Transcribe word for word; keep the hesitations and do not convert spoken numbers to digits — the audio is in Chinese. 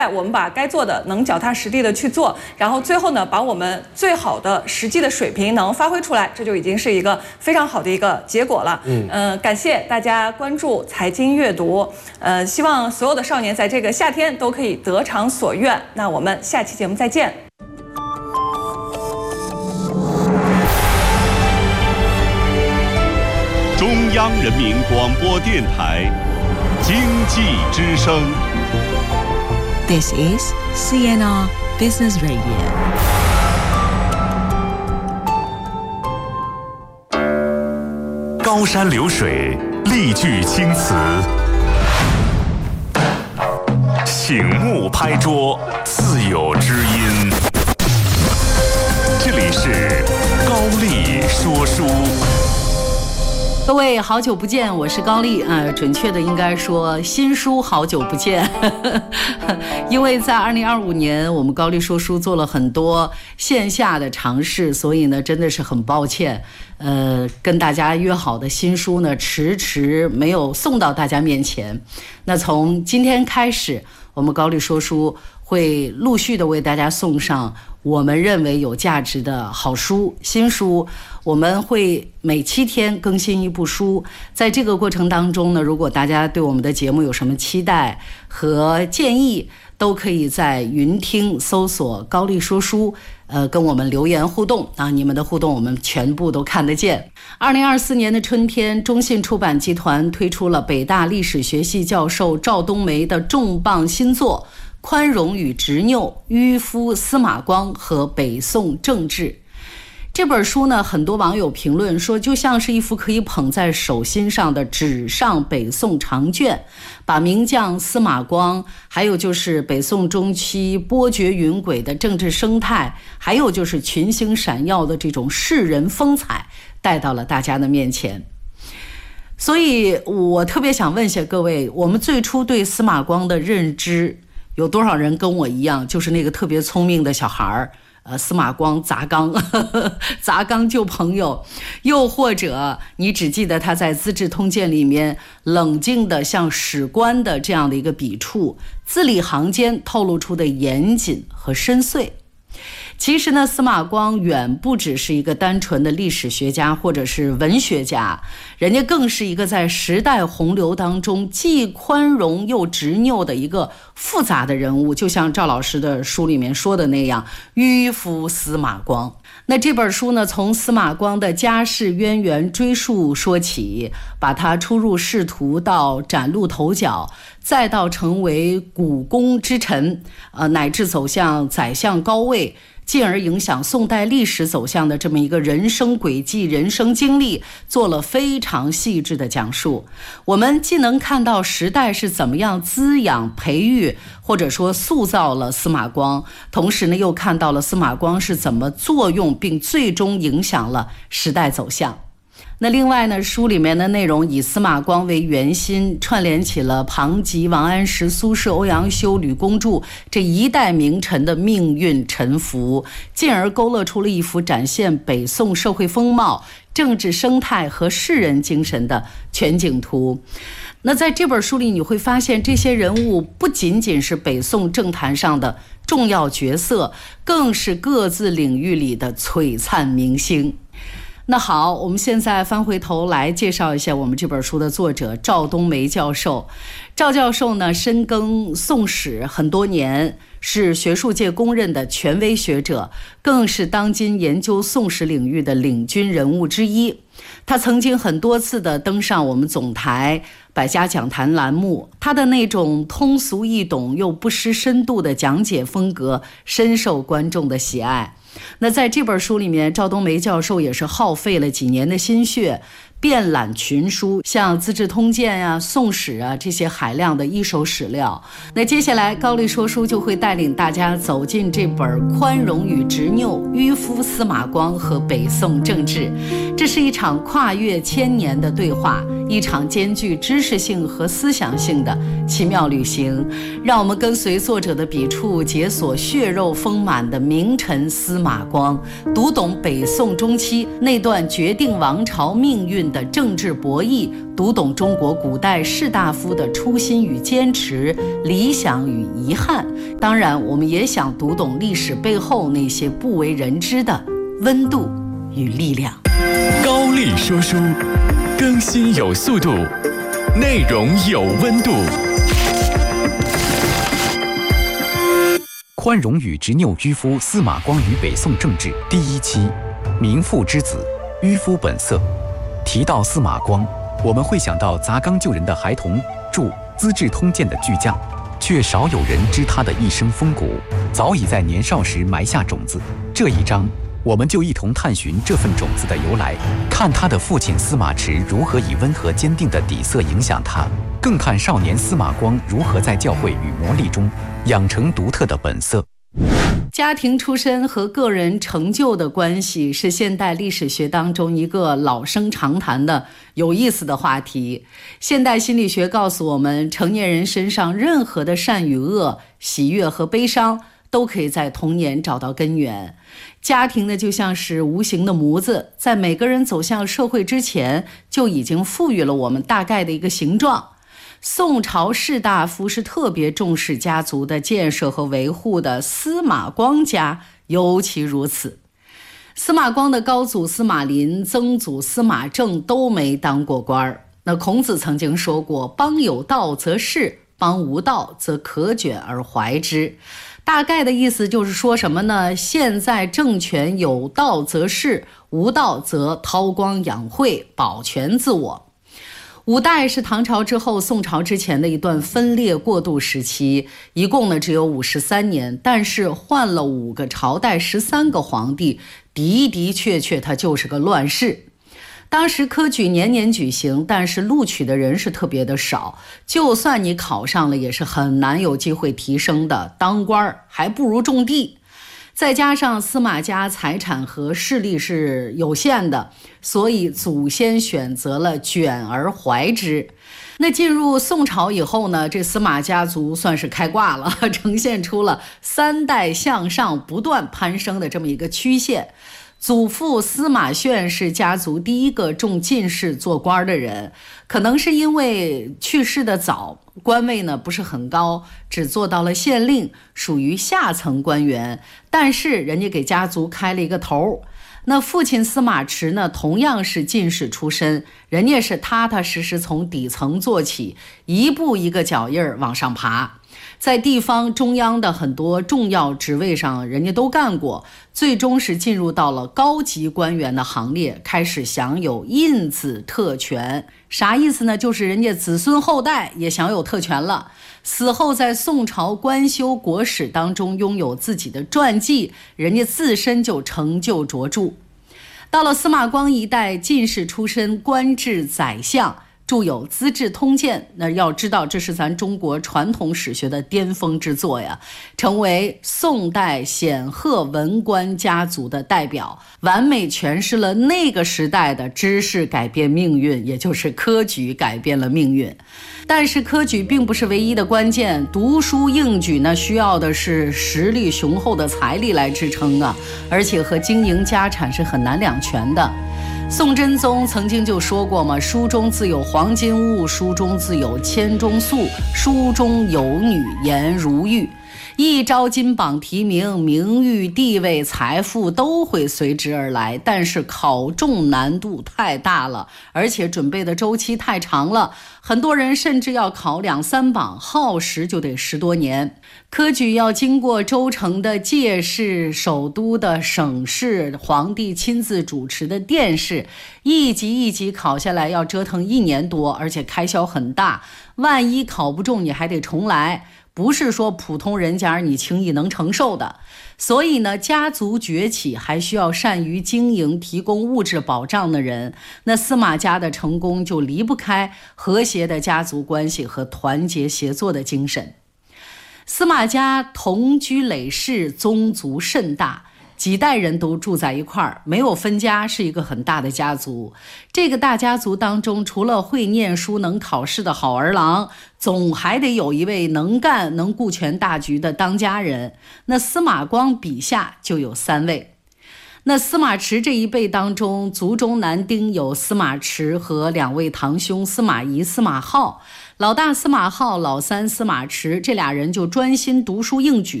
我们把该做的能脚踏实地的去做，然后最后呢，把我们最好的实际的水平能发挥出来，这就已经是一个非常好的一个结果了。嗯，呃，感谢大家关注财经阅读，呃，希望所有的少年在这个夏天都可以得偿所愿。那我们下期节目再见。 中央人民广播电台经济之声。 This is C N R Business Radio. 高山流水，丽句青词，醒目拍桌，自有知音。这里是高丽说书。 各位好久不见，我是高丽，呃，准确的应该说新书好久不见，因为在二零二五年我们高丽说书做了很多线下的尝试，所以呢真的是很抱歉，呃，跟大家约好的新书呢迟迟没有送到大家面前。那从今天开始，我们高丽说书会陆续的为大家送上我们认为有价值的好书、新书。我们会每七天更新一部书，在这个过程当中呢，如果大家对我们的节目有什么期待和建议，都可以在云听搜索高丽说书，呃，跟我们留言互动啊，你们的互动我们全部都看得见。二零二四年的春天，中信出版集团推出了北大历史学系教授赵冬梅的重磅新作《宽容与执拗：迂夫司马光和北宋政治》。这本书呢，很多网友评论说，就像是一幅可以捧在手心上的纸上北宋长卷，把名将司马光，还有就是北宋中期波谲云诡的政治生态，还有就是群星闪耀的这种世人风采，带到了大家的面前。所以我特别想问一下各位，我们最初对司马光的认知，有多少人跟我一样，就是那个特别聪明的小孩儿？呃，司马光砸缸，呵呵，砸缸救朋友，又或者你只记得他在《资治通鉴》里面冷静的像史官的这样的一个笔触，字里行间透露出的严谨和深邃。其实呢，司马光远不只是一个单纯的历史学家或者是文学家，人家更是一个在时代洪流当中既宽容又执拗的一个复杂的人物，就像赵老师的书里面说的那样，迂夫司马光。那这本书呢，从司马光的家世渊源追溯说起，把他初入仕途到崭露头角，再到成为股肱之臣，呃，乃至走向宰相高位，进而影响宋代历史走向的这么一个人生轨迹、人生经历，做了非常细致的讲述。我们既能看到时代是怎么样滋养、培育，或者说塑造了司马光，同时呢，又看到了司马光是怎么作用并最终影响了时代走向。那另外呢，书里面的内容以司马光为圆心，串联起了庞吉、王安石、苏轼、欧阳修、吕公著这一代名臣的命运沉浮，进而勾勒出了一幅展现北宋社会风貌、政治生态和士人精神的全景图。那在这本书里，你会发现这些人物不仅仅是北宋政坛上的重要角色，更是各自领域里的璀璨明星。那好，我们现在翻回头来介绍一下我们这本书的作者赵冬梅教授。赵教授呢，深耕宋史很多年，是学术界公认的权威学者，更是当今研究宋史领域的领军人物之一。他曾经很多次的登上我们总台百家讲坛栏目，他的那种通俗易懂又不失深度的讲解风格深受观众的喜爱。那在这本书里面，赵冬梅教授也是耗费了几年的心血，遍览群书，像《资治通鉴》呀、宋史啊这些海量的一手史料。那接下来高丽说书就会带领大家走进这本《宽容与执拗：迂夫司马光和北宋政治》。这是一场跨越千年的对话， 一场兼具知识性和思想性的奇妙旅行。让我们跟随作者的笔触，解锁血肉丰满的名臣司马光，读懂北宋中期那段决定王朝命运的政治博弈，读懂中国古代士大夫的初心与坚持、理想与遗憾。当然，我们也想读懂历史背后那些不为人知的温度与力量。 高丽说书，更新有速度，内容有温度。 宽容与执拗渔夫司马光与北宋政治第一期，名父之子，渔夫本色。提到司马光，我们会想到砸缸救人的孩童，著《资治通鉴》的巨匠，却少有人知他的一生风骨，早已在年少时埋下种子。这一章，我们就一同探寻这份种子的由来，看他的父亲司马池如何以温和坚定的底色影响他，更看少年司马光如何在教诲与磨砺中养成独特的本色。 家庭出身和个人成就的关系是现代历史学当中一个老生常谈的有意思的话题。现代心理学告诉我们，成年人身上任何的善与恶、喜悦和悲伤都可以在童年找到根源。家庭呢，就像是无形的模子，在每个人走向社会之前，就已经赋予了我们大概的一个形状。宋朝士大夫是特别重视家族的建设和维护的，司马光家尤其如此。司马光的高祖司马林、曾祖司马正都没当过官。那孔子曾经说过，邦有道则仕，邦无道则可卷而怀之。大概的意思就是说什么呢？现在政权有道则仕，无道则韬光养晦，保全自我。五代是唐朝之后宋朝之前的一段分裂过渡时期，一共呢只有五十三年，但是换了五个朝代，十三个皇帝，的的确确它就是个乱世。当时科举年年举行，但是录取的人是特别的少，就算你考上了，也是很难有机会提升的，当官还不如种地。再加上司马家财产和势力是有限的，所以祖先选择了卷而怀之。那进入宋朝以后呢，这司马家族算是开挂了，呈现出了三代向上不断攀升的这么一个曲线。祖父司马炫是家族第一个中进士做官的人，可能是因为去世的早，官位呢不是很高，只做到了县令，属于下层官员，但是人家给家族开了一个头。那父亲司马池呢，同样是进士出身，人家是踏踏实实从底层做起，一步一个脚印儿往上爬。在地方中央的很多重要职位上，人家都干过，最终是进入到了高级官员的行列，开始享有印子特权。啥意思呢？就是人家子孙后代也享有特权了。死后在宋朝官修国史当中拥有自己的传记，人家自身就成就卓著。到了司马光一代，进士出身，官至宰相，著有《资治通鉴》，那要知道这是咱中国传统史学的巅峰之作呀，成为宋代显赫文官家族的代表，完美诠释了那个时代的知识改变命运，也就是科举改变了命运。但是科举并不是唯一的关键，读书应举呢，需要的是实力雄厚的财力来支撑啊，而且和经营家产是很难两全的。宋真宗曾经就说过嘛，书中自有黄金屋，书中自有千钟粟，书中有女颜如玉。一朝金榜题名，名誉地位财富都会随之而来，但是考中难度太大了，而且准备的周期太长了，很多人甚至要考两三榜，耗时就得十多年。科举要经过州城的介试，首都的省试，皇帝亲自主持的殿试，一级一级考下来要折腾一年多，而且开销很大，万一考不中你还得重来，不是说普通人家你轻易能承受的。所以呢，家族崛起还需要善于经营、提供物质保障的人。那司马家的成功就离不开和谐的家族关系和团结协作的精神。司马家同居累世，宗族甚大， 几代人都住在一块儿，没有分家，是一个很大的家族。这个大家族当中，除了会念书能考试的好儿郎，总还得有一位能干能顾全大局的当家人。那司马光笔下就有三位。那司马池这一辈当中，族中男丁有司马池和两位堂兄司马懿、司马浩。老大司马浩，老三司马池，这俩人就专心读书应举。